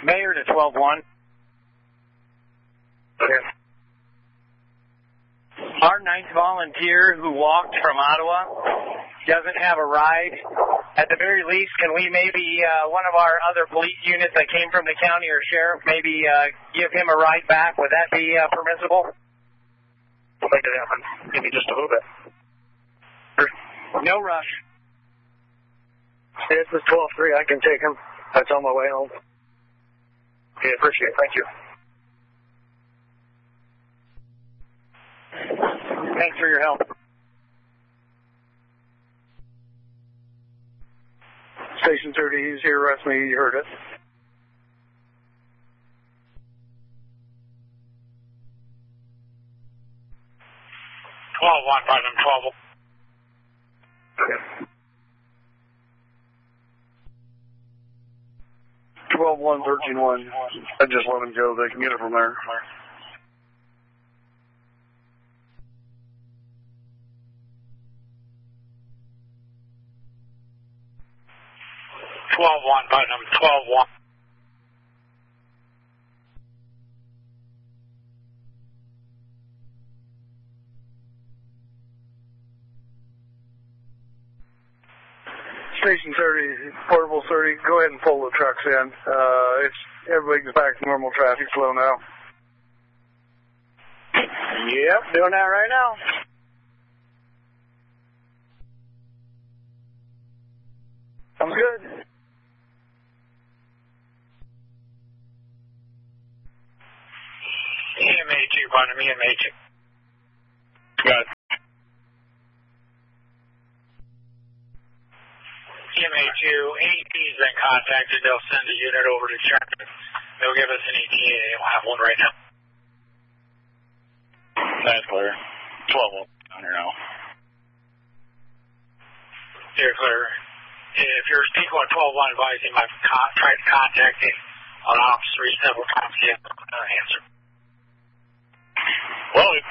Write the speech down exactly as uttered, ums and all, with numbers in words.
Mayor to twelve one. Okay. Our ninth volunteer who walked from Ottawa doesn't have a ride. At the very least, can we maybe, uh, one of our other police units that came from the county or sheriff, maybe uh, give him a ride back? Would that be uh, permissible? We'll make it happen. Give me just a little bit. No rush. This is twelve three. I can take him. That's on my way home. Okay, appreciate it. Thank you. Thanks for your help. Station thirty, he's here. Arrest me. You heard it. twelve one, Putnam, twelve. Okay. twelve one, thirteen one. I just let him go. They can get it from there. twelve one, Putnam, twelve one. Station thirty, portable thirty, go ahead and pull the trucks in. Uh, it's, everybody's back to normal traffic flow now. Yep, doing that right now. Sounds good. E M A two, Putnam, E M A two. Got it. E M A two, A E P's been contacted. They'll send a unit over to check. They'll give us an E T A. We'll have one right now. That's clear. twelve one on here now. You're clear. If you're speaking with twelve one, advise him I've con- tried to contact him on Ops three several times. He hasn't uh, answered. Well, if